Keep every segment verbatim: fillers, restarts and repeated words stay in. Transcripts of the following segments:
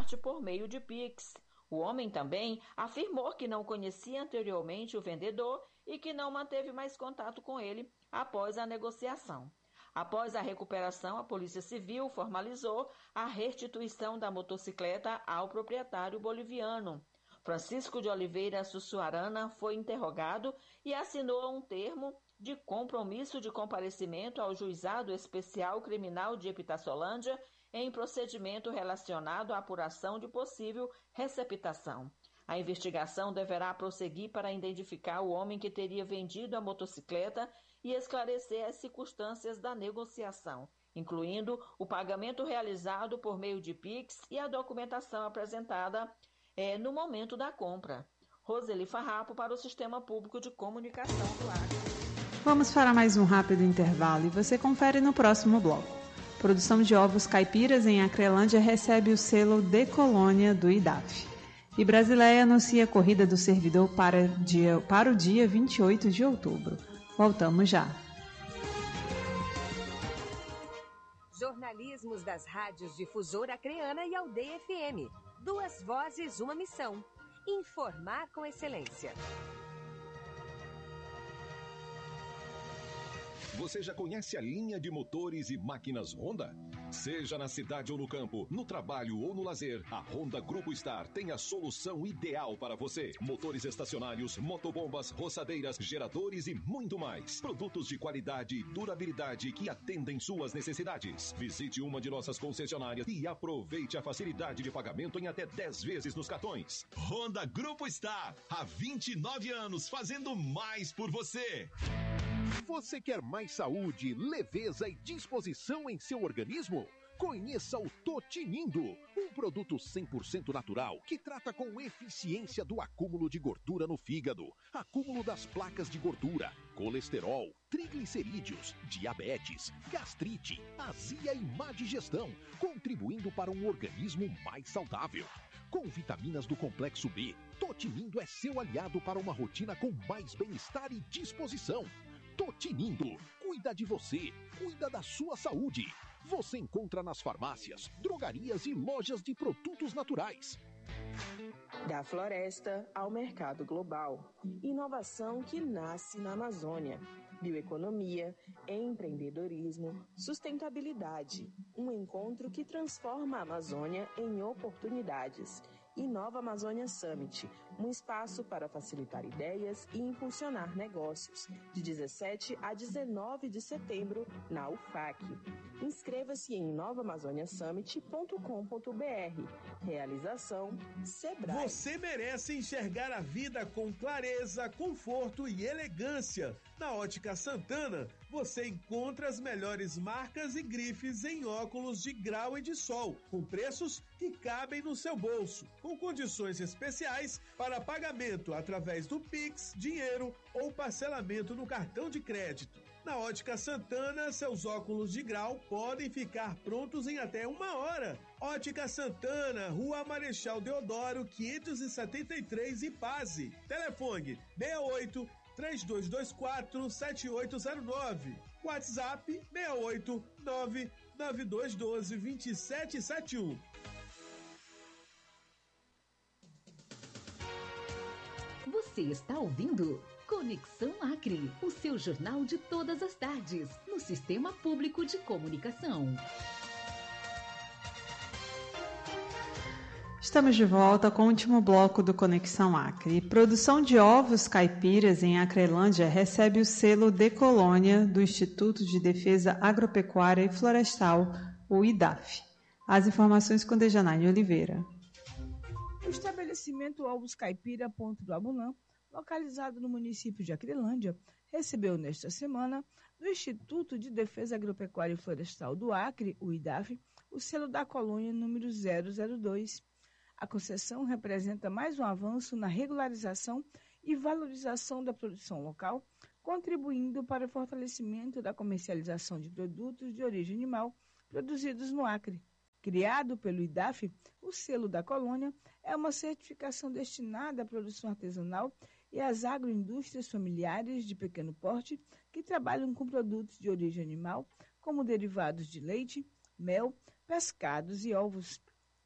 parte por meio de Pix. O homem também afirmou que não conhecia anteriormente o vendedor e que não manteve mais contato com ele após a negociação. Após a recuperação, a Polícia Civil formalizou a restituição da motocicleta ao proprietário boliviano. Francisco de Oliveira Sussuarana foi interrogado e assinou um termo de compromisso de comparecimento ao Juizado Especial Criminal de Epitassolândia em procedimento relacionado à apuração de possível receptação. A investigação deverá prosseguir para identificar o homem que teria vendido a motocicleta e esclarecer as circunstâncias da negociação, incluindo o pagamento realizado por meio de Pix e a documentação apresentada é, no momento da compra. Roseli Farrapo para o Sistema Público de Comunicação do Acre. Vamos para mais um rápido intervalo e você confere no próximo bloco. Produção de ovos caipiras em Acrelândia recebe o selo De Colônia do I D A F. E Brasileia anuncia a corrida do servidor para, dia, para o dia vinte e oito de outubro. Voltamos já. Jornalismos das rádios Difusora Acreana e Aldeia F M. Duas vozes, uma missão. Informar com excelência. Você já conhece a linha de motores e máquinas Honda? Seja na cidade ou no campo, no trabalho ou no lazer, a Honda Grupo Star tem a solução ideal para você. Motores estacionários, motobombas, roçadeiras, geradores e muito mais. Produtos de qualidade e durabilidade que atendem suas necessidades. Visite uma de nossas concessionárias e aproveite a facilidade de pagamento em até dez vezes nos cartões. Honda Grupo Star, há vinte e nove anos fazendo mais por você. Você quer mais saúde, leveza e disposição em seu organismo? Conheça o Totinindo, um produto cem por cento natural que trata com eficiência do acúmulo de gordura no fígado, acúmulo das placas de gordura, colesterol, triglicerídeos, diabetes, gastrite, azia e má digestão, contribuindo para um organismo mais saudável. Com vitaminas do complexo B, Totinindo é seu aliado para uma rotina com mais bem-estar e disposição. Totinindo, cuida de você, cuida da sua saúde. Você encontra nas farmácias, drogarias e lojas de produtos naturais. Da floresta ao mercado global. Inovação que nasce na Amazônia. Bioeconomia, empreendedorismo, sustentabilidade. Um encontro que transforma a Amazônia em oportunidades. Inova Amazônia Summit, um espaço para facilitar ideias e impulsionar negócios, de dezessete a dezenove de setembro, na U F A C. Inscreva-se em inova amazônia summit ponto com ponto b r. Realização Sebrae. Você merece enxergar a vida com clareza, conforto e elegância. Na Ótica Santana, você encontra as melhores marcas e grifes em óculos de grau e de sol, com preços que cabem no seu bolso, com condições especiais para pagamento através do Pix, dinheiro ou parcelamento no cartão de crédito. Na Ótica Santana, seus óculos de grau podem ficar prontos em até uma hora. Ótica Santana, Rua Marechal Deodoro, quinhentos e setenta e três, Ipase. Telefone seis oito, três dois dois quatro, sete oito zero nove. WhatsApp seis oito, nove nove dois um dois, dois sete sete um. Você está ouvindo Conexão Acre, o seu jornal de todas as tardes, no Sistema Público de Comunicação. Estamos de volta com o último bloco do Conexão Acre. Produção de ovos caipiras em Acrelândia recebe o selo De Colônia do Instituto de Defesa Agropecuária e Florestal, o I D A F. As informações com Dejanaine Oliveira. O estabelecimento Ovos Caipira Ponto do Abunã, localizado no município de Acrelândia, recebeu nesta semana, do Instituto de Defesa Agropecuária e Florestal do Acre, o I D A F, o selo da colônia número zero zero dois. A concessão representa mais um avanço na regularização e valorização da produção local, contribuindo para o fortalecimento da comercialização de produtos de origem animal produzidos no Acre. Criado pelo I D A F, o selo da colônia é uma certificação destinada à produção artesanal e às agroindústrias familiares de pequeno porte que trabalham com produtos de origem animal, como derivados de leite, mel, pescados e ovos.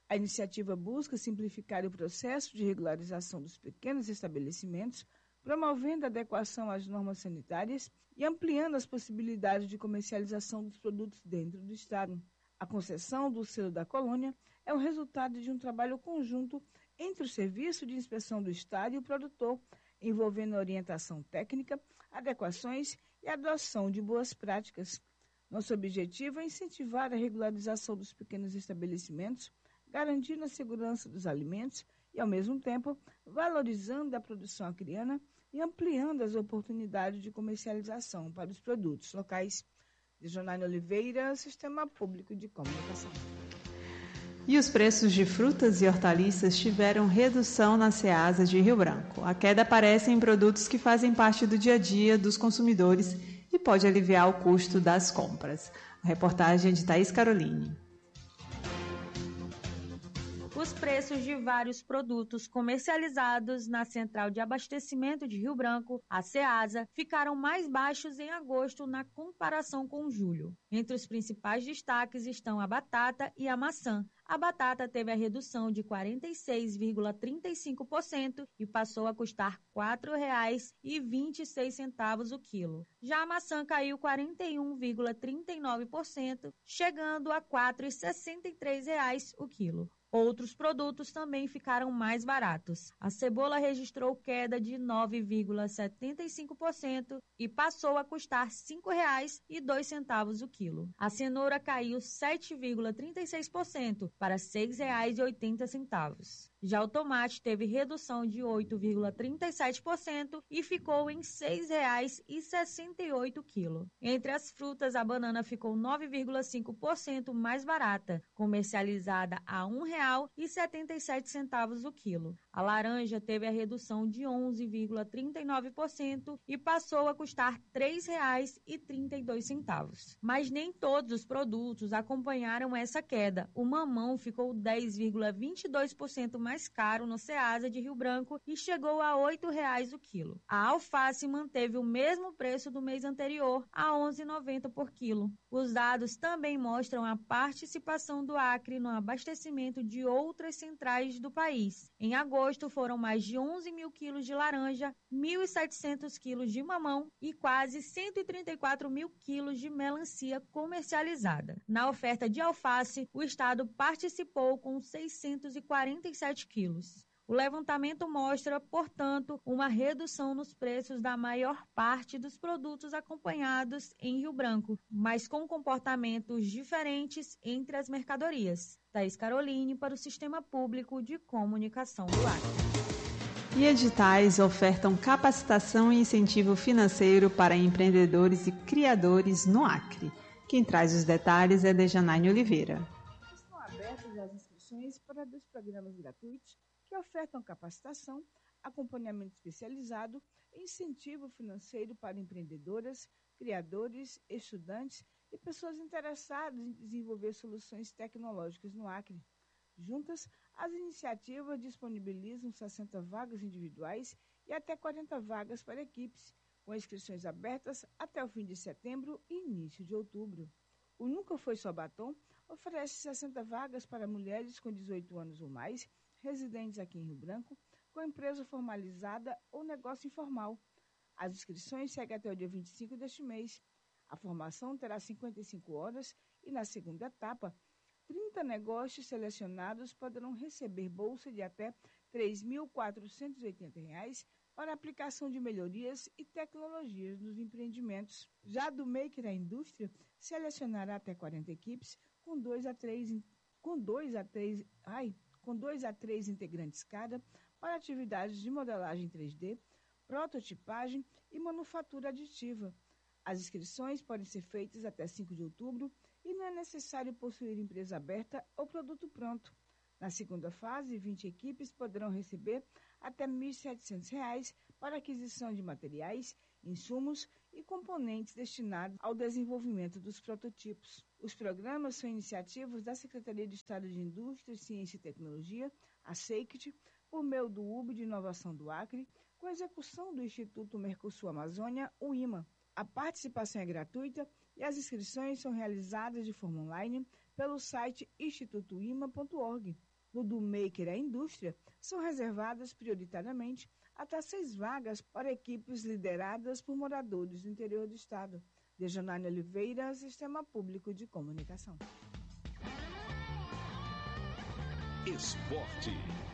A iniciativa busca simplificar o processo de regularização dos pequenos estabelecimentos, promovendo a adequação às normas sanitárias e ampliando as possibilidades de comercialização dos produtos dentro do Estado. A concessão do selo da colônia é o resultado de um trabalho conjunto entre o Serviço de Inspeção do Estado e o produtor, envolvendo orientação técnica, adequações e adoção de boas práticas. Nosso objetivo é incentivar a regularização dos pequenos estabelecimentos, garantindo a segurança dos alimentos e, ao mesmo tempo, valorizando a produção acreana e ampliando as oportunidades de comercialização para os produtos locais. De Jonaine Oliveira, Sistema Público de Comunicação. E os preços de frutas e hortaliças tiveram redução na Ceasa de Rio Branco. A queda aparece em produtos que fazem parte do dia a dia dos consumidores e pode aliviar o custo das compras. A reportagem é de Thaís Caroline. Os preços de vários produtos comercializados na Central de Abastecimento de Rio Branco, a Ceasa, ficaram mais baixos em agosto na comparação com julho. Entre os principais destaques estão a batata e a maçã. A batata teve a redução de quarenta e seis vírgula trinta e cinco por cento e passou a custar quatro reais e vinte e seis centavos o quilo. Já a maçã caiu quarenta e um vírgula trinta e nove por cento, chegando a quatro reais e sessenta e três centavos o quilo. Outros produtos também ficaram mais baratos. A cebola registrou queda de nove vírgula setenta e cinco por cento e passou a custar cinco reais e dois centavos o quilo. A cenoura caiu sete vírgula trinta e seis por cento para seis reais e oitenta centavos. Já o tomate teve redução de oito vírgula trinta e sete por cento e ficou em seis reais e sessenta e oito centavos o quilo. Entre as frutas, a banana ficou nove vírgula cinco por cento mais barata, comercializada a um real e setenta e sete centavos o quilo. A laranja teve a redução de onze vírgula trinta e nove por cento e passou a custar três reais e trinta e dois centavos. Mas nem todos os produtos acompanharam essa queda. O mamão ficou dez vírgula vinte e dois por cento mais caro no Ceasa de Rio Branco e chegou a oito reais o quilo. A alface manteve o mesmo preço do mês anterior, a onze reais e noventa centavos por quilo. Os dados também mostram a participação do Acre no abastecimento de outras centrais do país. Em agosto, foram mais de onze mil quilos de laranja, mil e setecentos quilos de mamão e quase cento e trinta e quatro mil quilos de melancia comercializada. Na oferta de alface, o estado participou com seiscentos e quarenta e sete quilos. O levantamento mostra, portanto, uma redução nos preços da maior parte dos produtos acompanhados em Rio Branco, mas com comportamentos diferentes entre as mercadorias. Thaís Caroline para o Sistema Público de Comunicação do Acre. E editais ofertam capacitação e incentivo financeiro para empreendedores e criadores no Acre. Quem traz os detalhes é Dejanaine Oliveira. Estão abertas as inscrições para dois programas gratuitos que ofertam capacitação, acompanhamento especializado e incentivo financeiro para empreendedoras, criadores, estudantes e pessoas interessadas em desenvolver soluções tecnológicas no Acre. Juntas, as iniciativas disponibilizam sessenta vagas individuais e até quarenta vagas para equipes, com inscrições abertas até o fim de setembro e início de outubro. O Nunca Foi Só Batom oferece sessenta vagas para mulheres com dezoito anos ou mais, residentes aqui em Rio Branco, com empresa formalizada ou negócio informal. As inscrições seguem até o dia vinte e cinco deste mês. A formação terá cinquenta e cinco horas e, na segunda etapa, trinta negócios selecionados poderão receber bolsa de até três mil quatrocentos e oitenta reais para aplicação de melhorias e tecnologias nos empreendimentos. Já do Maker a Indústria, selecionará até quarenta equipes com dois a três, com dois a três, ai, com dois a três integrantes cada, para atividades de modelagem três D, prototipagem e manufatura aditiva. As inscrições podem ser feitas até cinco de outubro e não é necessário possuir empresa aberta ou produto pronto. Na segunda fase, vinte equipes poderão receber até mil e setecentos reais para aquisição de materiais, insumos e componentes destinados ao desenvolvimento dos prototipos. Os programas são iniciativas da Secretaria de Estado de Indústria, Ciência e Tecnologia, a SEICT, por meio do U B de Inovação do Acre, com a execução do Instituto Mercosul Amazônia, o IMA. A participação é gratuita e as inscrições são realizadas de forma online pelo site instituto ima ponto org. No do Maker à Indústria, são reservadas prioritariamente até seis vagas para equipes lideradas por moradores do interior do estado. De Janaína Oliveira, Sistema Público de Comunicação. Esporte.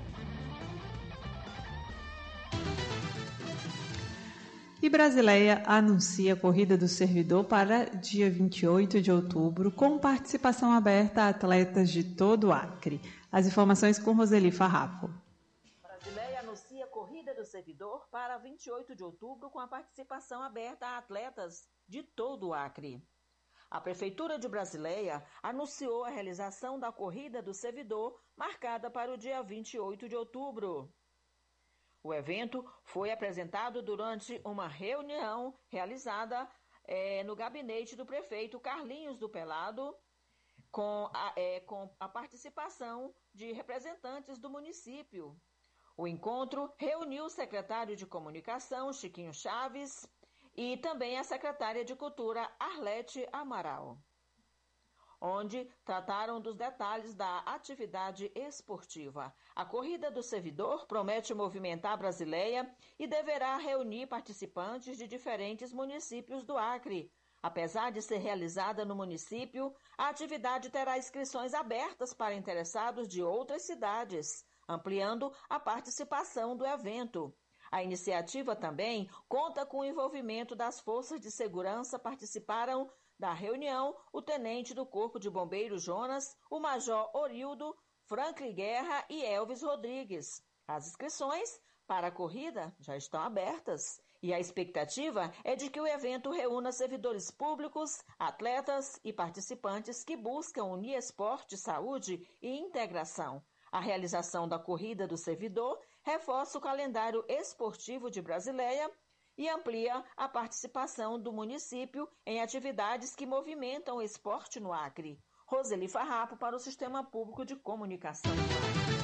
E Brasileia anuncia a Corrida do Servidor para dia vinte e oito de outubro, com participação aberta a atletas de todo o Acre. As informações com Roseli Farrapo. Brasileia anuncia a Corrida do Servidor para vinte e oito de outubro, com a participação aberta a atletas de todo o Acre. A Prefeitura de Brasileia anunciou a realização da Corrida do Servidor, marcada para o dia vinte e oito de outubro. O evento foi apresentado durante uma reunião realizada é, no gabinete do prefeito Carlinhos do Pelado, com a, é, com a participação de representantes do município. O encontro reuniu o secretário de Comunicação, Chiquinho Chaves, e também a secretária de Cultura, Arlete Amaral, onde trataram dos detalhes da atividade esportiva. A Corrida do Servidor promete movimentar a Brasileia e deverá reunir participantes de diferentes municípios do Acre. Apesar de ser realizada no município, a atividade terá inscrições abertas para interessados de outras cidades, ampliando a participação do evento. A iniciativa também conta com o envolvimento das forças de segurança. Participaram da reunião o tenente do Corpo de Bombeiros Jonas, o major Orildo, Franklin Guerra e Elvis Rodrigues. As inscrições para a corrida já estão abertas e a expectativa é de que o evento reúna servidores públicos, atletas e participantes que buscam unir esporte, saúde e integração. A realização da Corrida do Servidor reforça o calendário esportivo de Brasileia e amplia a participação do município em atividades que movimentam o esporte no Acre. Roseli Farrapo para o Sistema Público de Comunicação.